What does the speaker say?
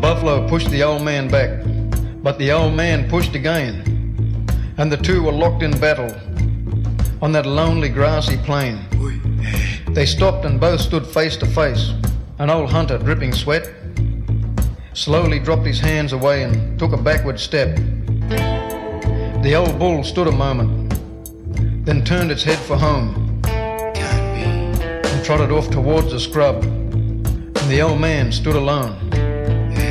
buffalo pushed the old man back, but the old man pushed again, and the two were locked in battle on that lonely grassy plain. They stopped and both stood face to face. An old hunter, dripping sweat, slowly dropped his hands away and took a backward step. The old bull stood a moment, then turned its head for home. Can't be. And trotted off towards the scrub, and the old man stood alone.